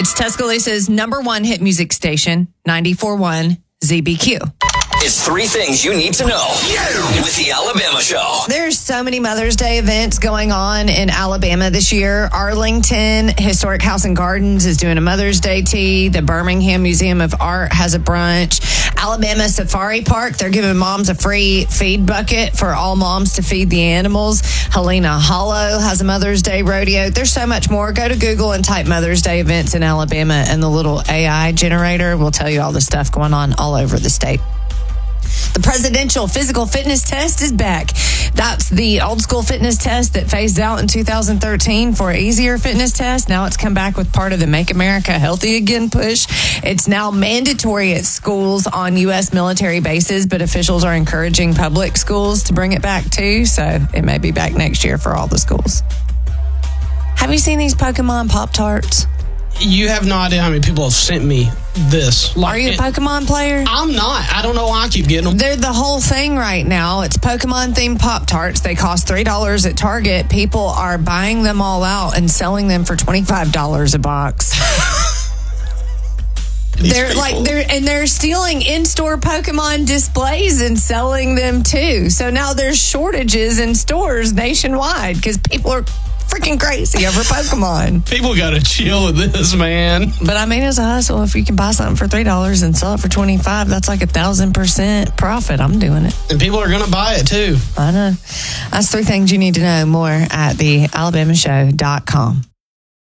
It's Tuscaloosa's #1 hit music station, 94.1 ZBQ. It's 3 things you need to know with the Alabama Show. There's so many Mother's Day events going on in Alabama this year. Arlington Historic House and Gardens is doing a Mother's Day tea. The Birmingham Museum of Art has a brunch. Alabama Safari Park, they're giving moms a free feed bucket for all moms to feed the animals. Helena Hollow has a Mother's Day rodeo. There's so much more. Go to Google and type Mother's Day events in Alabama, and the little AI generator will tell you all the stuff going on all over the state. The presidential physical fitness test is back. That's the old school fitness test that phased out in 2013 for an easier fitness test. Now it's come back with part of the Make America Healthy Again push. It's now mandatory at schools on U.S. military bases, but officials are encouraging public schools to bring it back too. So it may be back next year for all the schools. Have you seen these Pokemon Pop-Tarts? You have no idea how many people have sent me this. Are you a Pokemon player? I'm not. I don't know why I keep getting them. They're the whole thing right now. It's Pokemon-themed Pop-Tarts. They cost $3 at Target. People are buying them all out and selling them for $25 a box. They're stealing in-store Pokemon displays and selling them too. So now there's shortages in stores nationwide because people are freaking crazy over Pokemon. People gotta chill with this, man. But I mean, it's a hustle. If you can buy something for $3 and sell it for $25, that's like 1,000% profit. I'm doing it. And people are gonna buy it too. I know. That's 3 things you need to know. More at thealabamashow.com.